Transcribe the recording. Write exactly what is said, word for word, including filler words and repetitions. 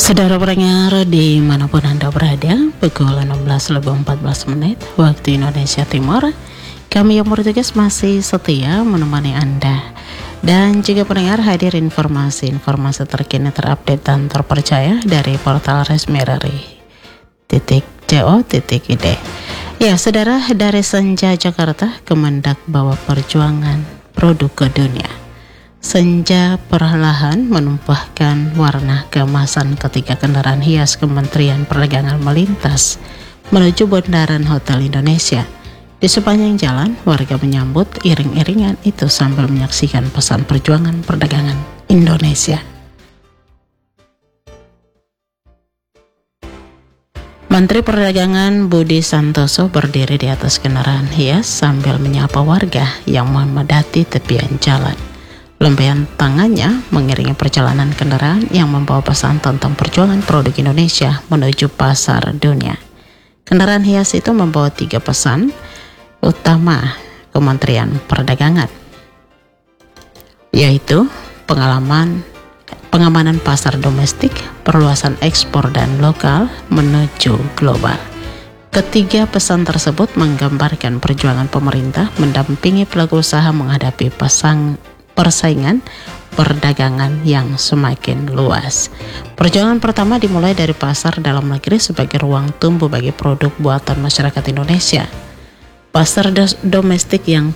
Saudara pendengar dimanapun Anda berada, pukul enam belas lebih empat belas menit waktu Indonesia Timur, kami yang bertugas masih setia menemani Anda. Dan juga pendengar, hadir informasi-informasi terkini, terupdate dan terpercaya dari portal resmi RRI titik co titik id. Ya saudara, dari Senja Jakarta, Kemendak bawa perjuangan produk ke dunia. Senja perlahan menumpahkan warna keemasan ketika kendaraan hias Kementerian Perdagangan melintas menuju Bundaran Hotel Indonesia. Di sepanjang jalan, warga menyambut iring-iringan itu sambil menyaksikan pesan perjuangan perdagangan Indonesia. Menteri Perdagangan Budi Santoso berdiri di atas kendaraan hias sambil menyapa warga yang memadati tepian jalan. Lembaian tangannya mengiringi perjalanan kendaraan yang membawa pesan tentang perjuangan produk Indonesia menuju pasar dunia. Kendaraan hias itu membawa tiga pesan utama Kementerian Perdagangan, yaitu pengalaman pengamanan pasar domestik, perluasan ekspor dan lokal menuju global. Ketiga pesan tersebut menggambarkan perjuangan pemerintah mendampingi pelaku usaha menghadapi pasang persaingan perdagangan yang semakin luas. Perjuangan pertama dimulai dari pasar dalam negeri sebagai ruang tumbuh bagi produk buatan masyarakat Indonesia. Pasar domestik yang